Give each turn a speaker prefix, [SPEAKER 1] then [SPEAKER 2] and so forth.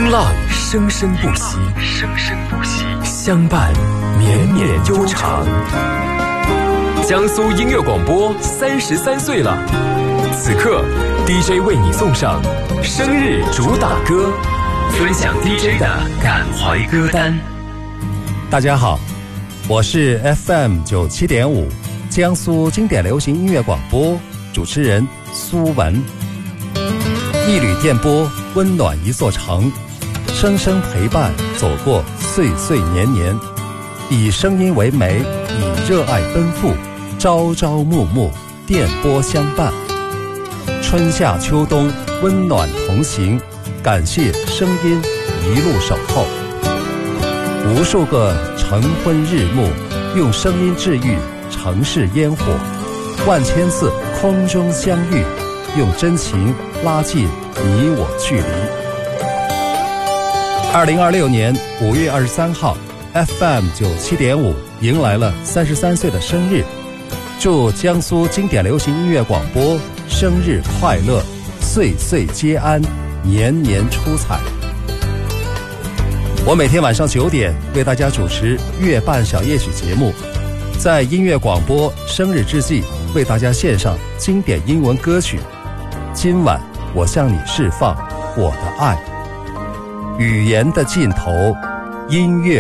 [SPEAKER 1] 音浪生生不息，相伴绵绵悠长。江苏音乐广播33岁了，此刻 DJ 为你送上生日主打歌，分享 DJ 的感怀歌单。
[SPEAKER 2] 大家好，我是 FM97.5 江苏经典流行音乐广播主持人苏文。一缕电波温暖一座城，声声陪伴走过岁岁年年，以声音为媒，以热爱奔赴，朝朝暮暮电波相伴，春夏秋冬温暖同行，感谢声音一路守候。无数个晨昏日暮，用声音治愈城市烟火，万千次空中相遇，用真情拉近你我距离。2026年5月23号 FM97.5 迎来了33岁的生日，祝江苏经典流行音乐广播生日快乐，岁岁皆安，年年出彩。我每天晚上9点为大家主持月半小夜曲节目，在音乐广播生日之际为大家献上经典英文歌曲。今晚我向你释放我的爱。语言的尽头，音乐